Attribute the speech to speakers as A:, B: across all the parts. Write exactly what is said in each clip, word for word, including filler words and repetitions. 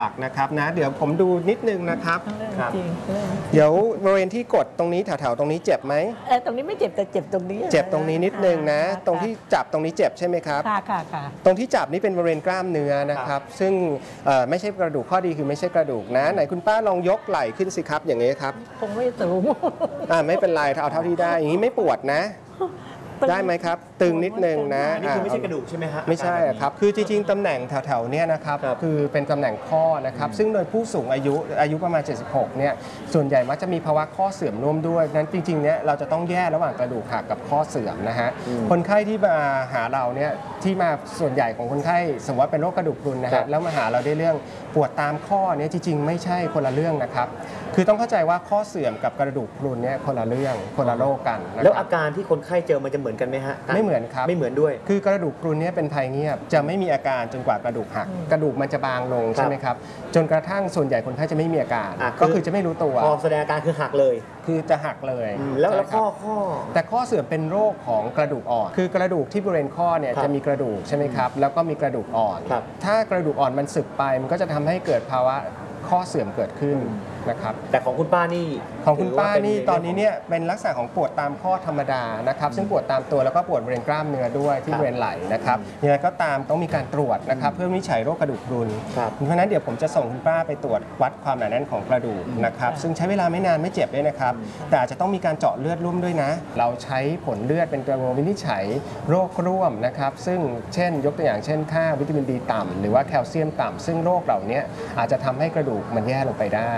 A: นะครับนะเดี๋ยวผมดูนิดนึงนะครับ
B: จริง
A: เดี๋ยวบริเวณที่กดตรงนี้แถวๆตรงนี้เจ็บไหม
B: เออตรงนี้ไม่เจ็บแต่เจ็บตรงนี้
A: เจ็บตรงนี้นิดนึงนะตรงที่จับตรงนี้เจ็บใช่ไหมครับ
B: ค่ะค่ะค่ะ
A: ตรงที่จับนี่เป็นบริเวณกล้ามเนื้อนะครับซึ่งไม่ใช่กระดูกข้อดีคือไม่ใช่กระดูกนะไหนคุณป้าลองยกไหล่ขึ้นสิครับอย่างนี้ครับ
B: คงไม่สูง
A: อ่าไม่เป็นไรเอาเท่าที่ได้อย่างนี้ไม่ปวดนะได้ไหมครับตึงนิดนึงนะ
C: อันนี้คือไม่ใช่กระดูกใช่ไหมฮะ
A: ไม่ใช่ครับคือจริงๆตำแหน่งแถวๆนี้นะครับคือเป็นตำแหน่งข้อนะครับซึ่งโดยผู้สูงอายุอายุประมาณเจ็ดสิบหกเนี่ยส่วนใหญ่มักจะมีภาวะข้อเสื่อมร่วมด้วยนั้นจริงๆเนี่ยเราจะต้องแยกระหว่างกระดูกหักกับข้อเสื่อมนะฮะคนไข้ที่มาหาเราเนี่ยที่มาส่วนใหญ่ของคนไข้สมมติว่าเป็นโรคกระดูกพรุนนะครับแล้วมาหาเราได้เรื่องปวดตามข้อเนี่ยจริงๆไม่ใช่คนละเรื่องนะครับคือต้องเข้าใจว่าข้อเสื่อมกับกระดูกพรุนเนี่ยคนละเรื่องคนละโรคกัน
C: แล้วอาการที่คนไข้เจอมันจะเหมือนกันไหมฮะ
A: ไม่เหมือนครับ
C: ไม่เหมือนด้วย
A: คือกระดูกพรุนเนี่ยเป็นภัยเงียบจะไม่มีอาการจนกว่ากระดูกหักกระดูกมันจะบางลงใช่ไหมครับจนกระทั่งส่วนใหญ่คนไข้จะไม่มีอาการก็คือจะไม่รู้ตัว
C: พอแสดงอาการคือหักเลย
A: คือจะหักเลย
C: แล้วข้อข้อ
A: แต่ข้อเสื่อมเป็นโรคของกระดูกอ่อนคือกระดูกที่บริเวณข้อเนี่ยจะมีกระดูกใช่ไหมครับแล้วก็มีกระดูกอ่อนถ้ากระดูกอ่อนมันสึกไปมันก็จะทำให้เกิดภาวะข้อเสื่อมเกิดขึ้นนะครับ
C: แต่ของคุณป้านี่
A: ของคุณป้านี่ตอนนี้เนี่ยเป็นลักษณะของปวดตามข้อธรรมดานะครับซึ่งปวดตามตัวแล้วก็ปวดบริเวณกล้ามเนื้อด้วยที่บริเวณไหล่นะครับยังไงก็ตามต้องมีการตรวจนะครับเพื่อวินิจฉัยโรคกระดูกพรุนเพราะฉะนั้นเดี๋ยวผมจะส่งคุณป้าไปตรวจวัดความหนาแน่นของกระดูกนะครับซึ่งใช้เวลาไม่นานไม่เจ็บด้วยนะครับแต่อาจจะต้องมีการเจาะเลือดร่วมด้วยนะเราใช้ผลเลือดเป็นตัววินิจฉัยโรคร่วมนะครับซึ่งเช่นยกตัวอย่างเช่นค่าวิตามินดีต่ำหรือว่าแคลเซียมต่ำซึ่งโรคเหล่านี้อาจจะทำให้กระดูกมันแย่ลงไปได้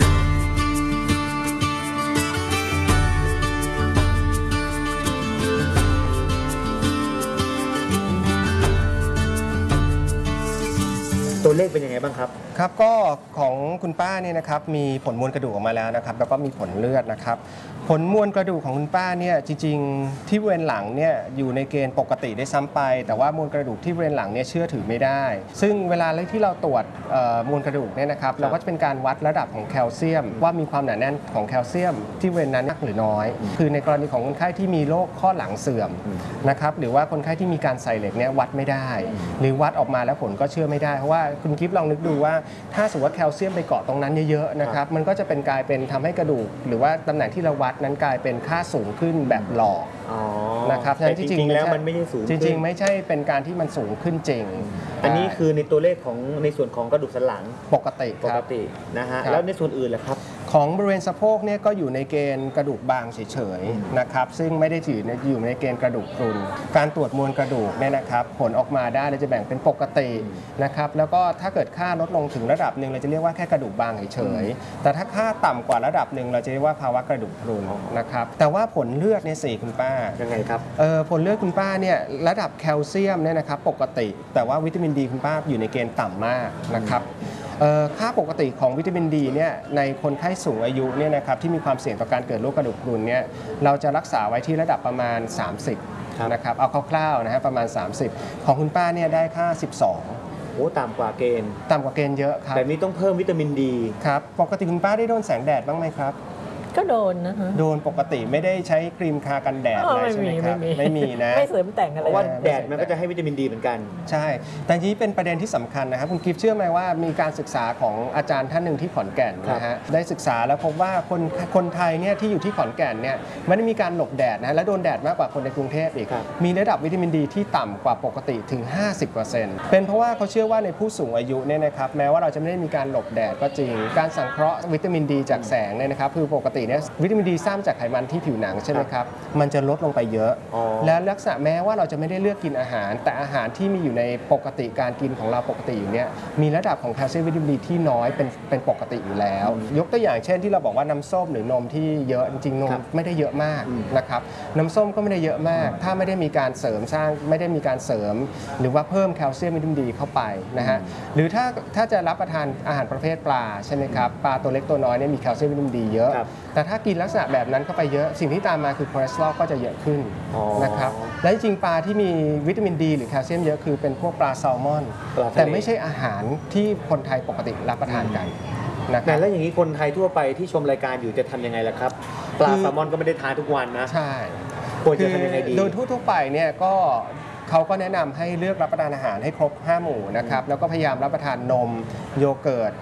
C: ตัวเลขเป็นยังไงบ้างครับ
A: ครับก็ของคุณป้าเนี่ยนะครับมีผลมวลกระดูกออกมาแล้วนะครับแล้วก็มีผลเลือดนะครับผลมวลกระดูกของคุณป้าเนี่ยจริงๆที่บริเวณหลังเนี่ยอยู่ในเกณฑ์ปกติได้ซ้ำไปแต่ว่ามวลกระดูกที่บริเวณหลังเนี่ยเชื่อถือไม่ได้ซึ่งเวลาที่เราตรวจมวลกระดูกเนี่ยนะครับเราก็จะเป็นการวัดระดับของแคลเซียมว่ามีความหนาแน่นของแคลเซียมที่บริเวณนั้นมากหรือน้อยคือในกรณีของคนไข้ที่มีโรคข้อหลังเสื่อมนะครับหรือว่าคนไข้ที่มีการใส่เหล็กเนี่ยวัดไม่ได้หรือวัดออกมาแล้วผลก็เชื่อไม่ได้เพราะว่าคุณกิฟต์ลองนึกดูว่าถ้าสมมติว่าแคลเซียมไปเกาะตรงนั้นเยอะๆนะครับมันก็จะเป็นกลายเป็นทำให้กระดูกหรือว่าตำแหน่งที่เราวัดนั้นกลายเป็นค่าสูงขึ้นแบบหลอกนะครับ
C: แต่จริงๆแล้วมันไม่ใช่สูง
A: จริงๆไม่ใช่เป็นการที่มันสูงขึ้นจริง
C: อันนี้คือในตัวเลขของในส่วนของกระดูกสันหลัง
A: ปกติ
C: ปกตินะฮะแล้วในส่วนอื่นล่ะครับ
A: ของบริเวณสะโพกเนี่ยก็อยู่ในเกณฑ์กระดูกบางเฉยๆนะครับซึ่งไม่ได้ถืออยู่ในเกณฑ์กระดูกพรุนการตรวจมวลกระดูกเนี่ยนะครับผลออกมาได้เราจะแบ่งเป็นปกตินะครับแล้วก็ถ้าเกิดค่าลดลงถึงระดับหนึ่งเราจะเรียกว่าแค่กระดูกบางเฉยๆแต่ถ้าค่าต่ำกว่าระดับหนึ่งเราจะเรียกว่าภาวะกระดูกพรุนนะครับแต่ว่าผลเลือดเนี่ยสิคุณป้า
C: ยังไงครับ
A: เออผลเลือดคุณป้าเนี่ยระดับแคลเซียมเนี่ยนะครับปกติแต่ว่าวิตามินดีคุณป้าอยู่ในเกณฑ์ต่ำมากนะครับค่าปกติของวิตามินดีเนี่ยในคนไข้สูงอายุเนี่ยนะครับที่มีความเสี่ยงต่อการเกิดโรคกระดูกพรุนเนี่ยเราจะรักษาไว้ที่ระดับประมาณสามสิบนะครับเอาคร่าวๆนะฮะประมาณสามสิบของคุณป้าเนี่ยได้ค่าสิบสอง
C: โอ้ต่ำกว่าเกณฑ์
A: ต่ำกว่าเกณฑ์เยอะครับ
C: แต่นี้ต้องเพิ่มวิตามินดี
A: ครับปกติคุณป้าได้โดนแสงแดดบ้างไหมครับ
B: ก็โดนนะฮะ
A: โดนปกติไม่ได้ใช้ครีมทากันแดดอะไรใช่ไหมครับไม่มีนะ
B: ไม่เสริมแต่งอะไร
C: เพราะว่าแดดมันก็จะให้วิตามินดีเหมือนกัน
A: ใช่แต่ทีนี้เป็นประเด็นที่สำคัญนะครับคุณกิฟต์เชื่อไหมว่ามีการศึกษาของอาจารย์ท่านหนึ่งที่ขอนแก่นนะฮะได้ศึกษาแล้วพบว่าคนคนไทยเนี่ยที่อยู่ที่ขอนแก่นเนี่ยไม่ได้มีการหลบแดดนะและโดนแดดมากกว่าคนในกรุงเทพอีกมีระดับวิตามินดีที่ต่ำกว่าปกติถึง ห้าสิบเปอร์เซ็นต์ เป็นเพราะว่าเขาเชื่อว่าในผู้สูงอายุเนี่ยนะครับแม้ว่าเราจะไม่ได้มีการหลบแดดก็จริงการสังเคราะห์วิตามินดีจากแสงเนี่ยนะครับคือปกติเนี่ยวิตามินดีสร้างจากไขมันที่ผิวหนังใช่ไหมครับมันจะลดลงไปเยอะและลักษณะแม้ว่าเราจะไม่ได้เลือกกินอาหารแต่อาหารที่มีอยู่ในปกติการกินของเราปกติอยู่เนี่ยมีระดับของแคลเซียมวิตามินดีที่น้อยเป็นเป็นปกติอยู่แล้วยกตัวอย่างเช่นที่เราบอกว่าน้ำส้มหรือนมที่เยอะจริงๆนมไม่ได้เยอะมากนะครับน้ำส้มก็ไม่ได้เยอะมากถ้าไม่ได้มีการเสริมสร้างไม่ได้มีการเสริมหรือว่าเพิ่มแคลเซียมวิตามินดีเข้าไปนะฮะหรือถ้าถ้าจะรับประทานอาหารประเภทปลาใช่ไหมครับปลาตัวเล็กตัวน้อยเนี่ยมีแคลเซียมวิตามินดีเยอะแต่ถ้ากินลักษณะแบบนั้นเข้าไปเยอะสิ่งที่ตามมาคือคอเลสเตอรอลก็จะเยอะขึ้นนะครับและจริงๆปลาที่มีวิตามินดีหรือแคลเซียมเยอะคือเป็นพวกปลาแซลมอนแต่ไม่ใช่อาหารที่คนไทยปกติรับประทานกัน
C: นะครับแล้วอย่างนี้คนไทยทั่วไปที่ชมรายการอยู่จะทำยังไงล่ะครับปลาแซลมอนก็ไม่ได้ทานทุกวันนะ
A: ใช่
C: ควรจะทำยังไงดี
A: โดยทั่วๆไปเนี่ยก็เขาก็แนะนำให้เลือกรับประทานอาหารให้ครบห้าหมู่นะครับแล้วก็พยายามรับประทานนมโยเกิร์ต